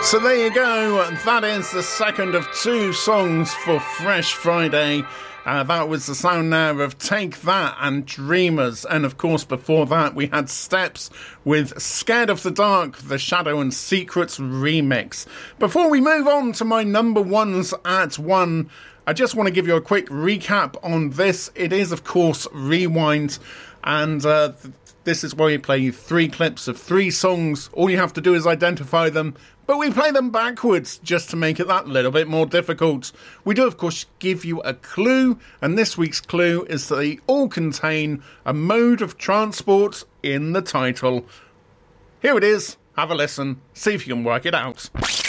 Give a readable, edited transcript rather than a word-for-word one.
So there you go, that is the second of two songs for Fresh Friday. That was the sound now of Take That and Dreamers. And of course, before that, we had Steps with Scared of the Dark, the Shadow and Secrets remix. Before we move on to my number ones at one, I just want to give you a quick recap on this. It is, of course, Rewind. And this is where you play 3 clips of 3 songs. All you have to do is identify them. But we play them backwards just to make it that little bit more difficult. We do, of course, give you a clue, and this week's clue is that they all contain a mode of transport in the title. Here it is. Have a listen. See if you can work it out.